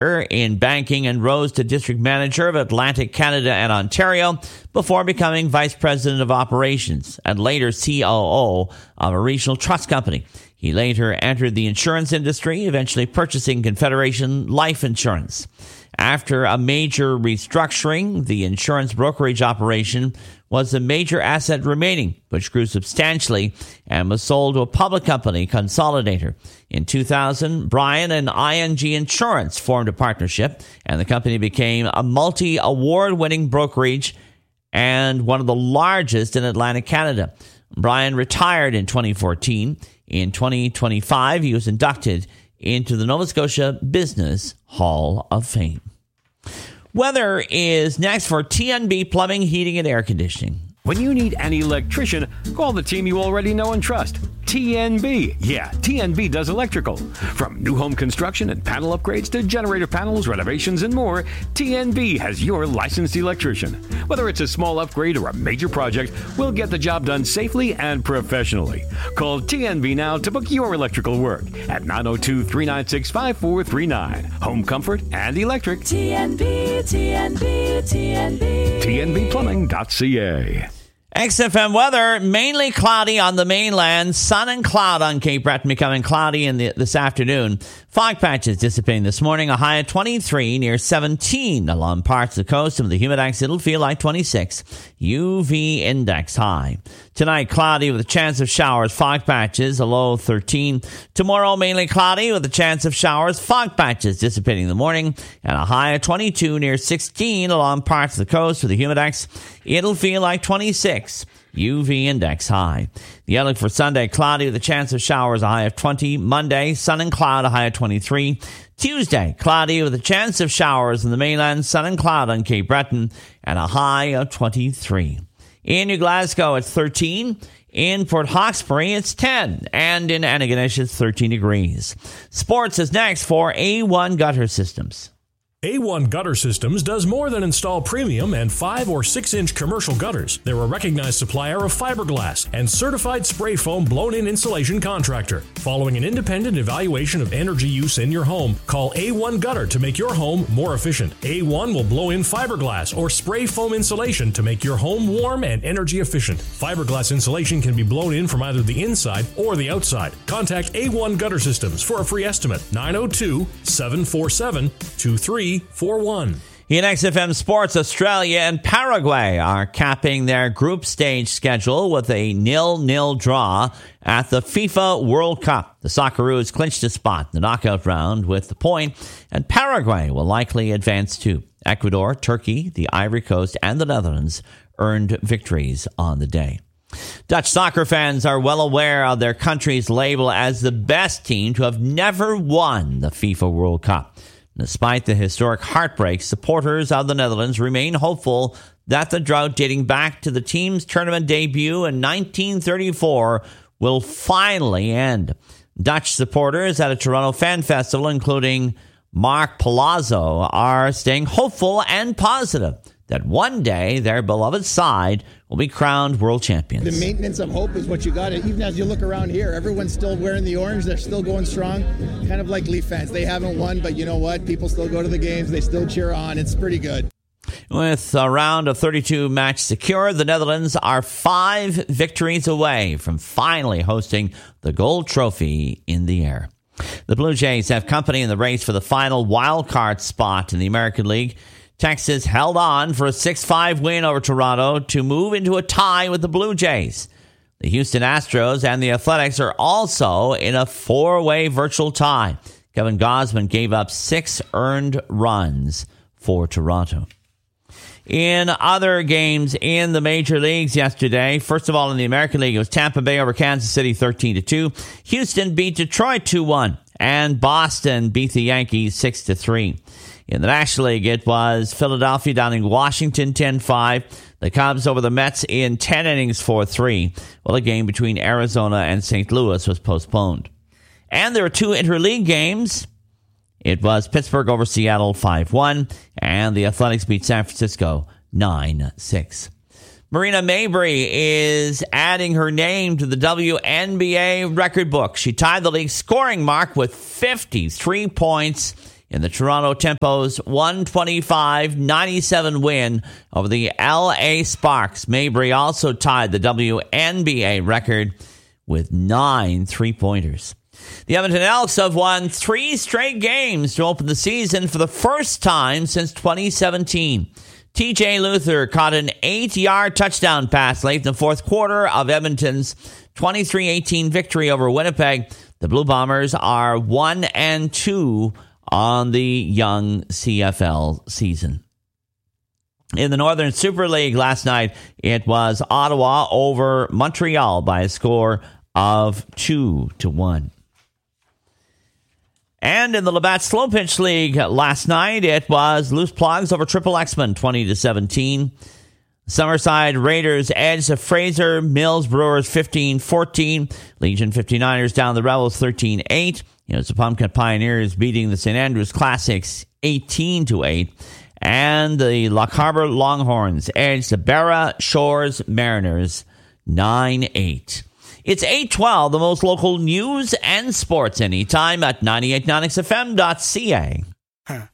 in banking and rose to district manager of Atlantic Canada and Ontario before becoming vice president of operations and later COO of a regional trust company. He later entered the insurance industry, eventually purchasing Confederation Life Insurance. After a major restructuring, the insurance brokerage operation was the major asset remaining, which grew substantially and was sold to a public company, Consolidator. In 2000, Brian and ING Insurance formed a partnership, and the company became a multi-award-winning brokerage and one of the largest in Atlantic Canada. Brian retired in 2014. In 2025, he was inducted into the Nova Scotia Business Hall of Fame. Weather is next for TNB Plumbing, Heating, and Air Conditioning. When you need an electrician, call the team you already know and trust. TNB. Yeah, TNB does electrical. From new home construction and panel upgrades to generator panels, renovations, and more, TNB has your licensed electrician. Whether it's a small upgrade or a major project, we'll get the job done safely and professionally. Call TNB now to book your electrical work at 902-396-5439. Home comfort and electric. TNB, TNB, TNB. TNBplumbing.ca. XFM weather, mainly cloudy on the mainland, sun and cloud on Cape Breton, becoming cloudy this afternoon. Fog patches dissipating this morning, a high of 23 near 17 along parts of the coast. And with the humidex, it'll feel like 26. UV index high. Tonight, cloudy with a chance of showers, fog patches, a low of 13. Tomorrow, mainly cloudy with a chance of showers, fog patches dissipating in the morning, and a high of 22 near 16 along parts of the coast. With the humidex, it'll feel like 26. UV index high. The outlook for Sunday, cloudy with a chance of showers, a high of 20. Monday, sun and cloud, a high of 23. Tuesday, cloudy with a chance of showers in the mainland, sun and cloud on Cape Breton, and a high of 23. In New Glasgow, it's 13. In Port Hawkesbury, it's 10. And in Antigonish, it's 13 degrees. Sports is next for A1 Gutter Systems. A1 Gutter Systems does more than install premium and 5 or 6-inch commercial gutters. They're a recognized supplier of fiberglass and certified spray foam blown-in insulation contractor. Following an independent evaluation of energy use in your home, call A1 Gutter to make your home more efficient. A1 will blow in fiberglass or spray foam insulation to make your home warm and energy efficient. Fiberglass insulation can be blown in from either the inside or the outside. Contact A1 Gutter Systems for a free estimate. 902-747-2341. In XFM Sports, Australia and Paraguay are capping their group stage schedule with a 0-0 draw at the FIFA World Cup. The Socceroos clinched a spot in the knockout round with the point, and Paraguay will likely advance too. Ecuador, Turkey, the Ivory Coast, and the Netherlands earned victories on the day. Dutch soccer fans are well aware of their country's label as the best team to have never won the FIFA World Cup. Despite the historic heartbreak, supporters of the Netherlands remain hopeful that the drought dating back to the team's tournament debut in 1934 will finally end. Dutch supporters at a Toronto fan festival, including Mark Palazzo, are staying hopeful and positive that one day their beloved side will be crowned world champions. The maintenance of hope is what you got. Even as you look around here, everyone's still wearing the orange. They're still going strong. Kind of like Leaf fans. They haven't won, but you know what? People still go to the games. They still cheer on. It's pretty good. With a round of 32 match secure, the Netherlands are 5 victories away from finally hosting the gold trophy in the air. The Blue Jays have company in the race for the final wild card spot in the American League. Texas held on for a 6-5 win over Toronto to move into a tie with the Blue Jays. The Houston Astros and the Athletics are also in a 4-way virtual tie. Kevin Gausman gave up 6 earned runs for Toronto. In other games in the major leagues yesterday, first of all in the American League, it was Tampa Bay over Kansas City 13-2. Houston beat Detroit 2-1, and Boston beat the Yankees 6-3. In the National League, it was Philadelphia downing Washington 10-5. The Cubs over the Mets in 10 innings 4-3. Well, a game between Arizona and St. Louis was postponed. And there were 2 interleague games. It was Pittsburgh over Seattle 5-1, and the Athletics beat San Francisco 9-6. Marina Mabrey is adding her name to the WNBA record book. She tied the league scoring mark with 53 points in the Toronto Tempo's 125-97 win over the LA Sparks. Mabry also tied the WNBA record with 9 3-pointers. The Edmonton Elks have won 3 straight games to open the season for the first time since 2017. TJ Luther caught an 8-yard touchdown pass late in the fourth quarter of Edmonton's 23-18 victory over Winnipeg. The Blue Bombers are 1-2 on the young CFL season. In the Northern Super League last night, it was Ottawa over Montreal by a score of 2-1. And in the Labatt Slow Pitch League last night, it was Loose Plugs over Triple Exmond, 20-17. Summerside Raiders edged the Fraser Mills Brewers 15-14. Legion 59ers down the Rebels 13-8. It was the Pumpkin Pioneers beating the St. Andrews Classics 18-8. And the Lock Harbor Longhorns edged the Barra Shores Mariners 9-8. It's 8:12, the most local news and sports anytime at 98.9xfm.ca.